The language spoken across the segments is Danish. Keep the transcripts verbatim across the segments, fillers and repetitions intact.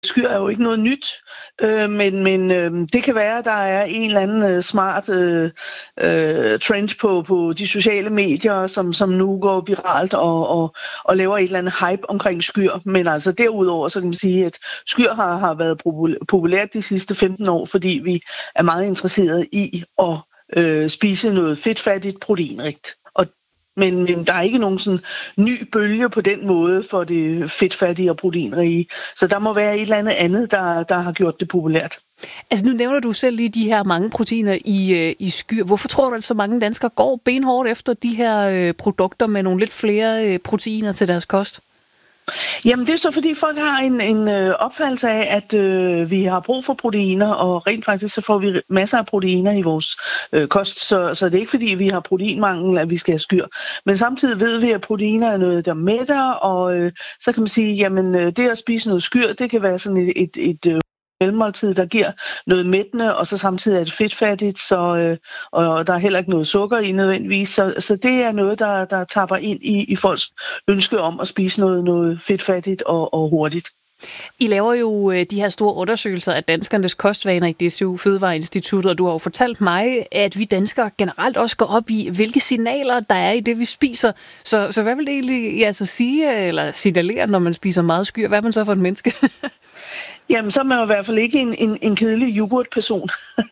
Skyr er jo ikke noget nyt, øh, men, men øh, det kan være, at der er en eller anden øh, smart øh, øh, trend på, på de sociale medier, som, som nu går viralt og, og, og laver et eller andet hype omkring skyr. Men altså derudover, så kan man sige, at skyr har, har været populært de sidste femten år, fordi vi er meget interesserede i at øh, spise noget fedtfattigt, proteinrigt. Og Men, men der er ikke nogen sådan ny bølge på den måde for det fedtfattige og proteinrige. Så der må være et eller andet andet, der, der har gjort det populært. Altså nu nævner du selv lige de her mange proteiner i, i skyr. Hvorfor tror du, at så mange danskere går benhårdt efter de her øh, produkter med nogle lidt flere øh, proteiner til deres kost? Jamen det er så fordi folk har en, en øh, opfattelse af, at øh, vi har brug for proteiner, og rent faktisk så får vi masser af proteiner i vores øh, kost, så, så det er ikke fordi vi har proteinmangel, at vi skal have skyr. Men samtidig ved vi, at proteiner er noget, der mætter, og øh, så kan man sige, jamen øh, det at spise noget skyr, det kan være sådan et, et, et øh, mellemmåltid, der giver noget mættende, og så samtidig er det fedtfattigt, så, øh, og der er heller ikke noget sukker i nødvendigvis. Så, så det er noget, der, der tapper ind i, i folks ønske om at spise noget, noget fedtfattigt og, og hurtigt. I laver jo de her store undersøgelser af danskernes kostvaner i D C U Fødevareinstituttet, og du har jo fortalt mig, at vi danskere generelt også går op i, hvilke signaler der er i det, vi spiser. Så, så hvad vil det egentlig altså sige, eller signalere, når man spiser meget skyr? Hvad er man så for et menneske? Jamen, så er man jo i hvert fald ikke en, en, en kedelig yoghurtperson.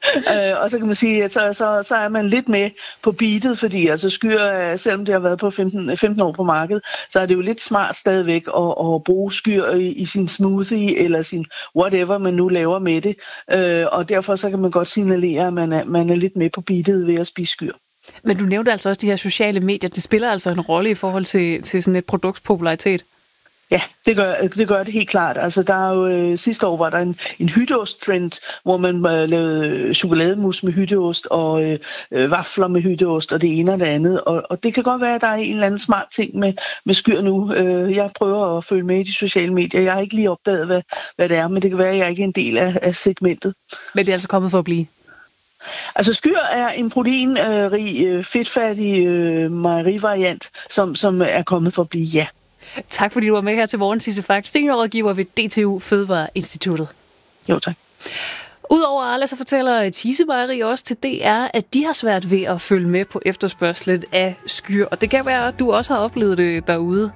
øh, og så kan man sige, at så, så, så er man lidt med på beatet, fordi altså skyr, selvom det har været på femten, femten år på markedet, så er det jo lidt smart stadigvæk at, at bruge skyr i, i sin smoothie eller sin whatever, man nu laver med det. Øh, og derfor så kan man godt signalere, at man er, man er lidt med på beatet ved at spise skyr. Men du nævnte altså også de her sociale medier. Det spiller altså en rolle i forhold til, til sådan et produkts popularitet. Ja, det gør, det gør det helt klart. Altså, der er jo, øh, sidste år var der en, en hytteost-trend, hvor man øh, lavede chokolademus med hytteost og øh, øh, vafler med hytteost og det ene og det andet. Og, og det kan godt være, at der er en eller anden smart ting med, med skyr nu. Øh, jeg prøver at følge med i de sociale medier. Jeg har ikke lige opdaget, hvad, hvad det er, men det kan være, at jeg ikke er en del af, af segmentet. Men det er altså kommet for at blive? Altså skyr er en proteinrig, øh, fedtfattig øh, mejerivariant, som, som er kommet for at blive, ja. Tak fordi du var med her til morgen, Sisse Falk, seniorrådgiver ved D T U Fødevareinstituttet. Jo, tak. Udover Arla, så fortæller Thise Mejeri også til D R, at de har svært ved at følge med på efterspørgslen af skyr. Og det kan være, at du også har oplevet det derude.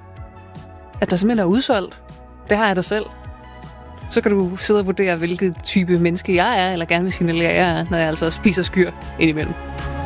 At der simpelthen er udsolgt. Det har jeg da selv. Så kan du sidde og vurdere, hvilket type menneske jeg er, eller gerne vil signalere, jeg er, når jeg altså spiser skyr indimellem.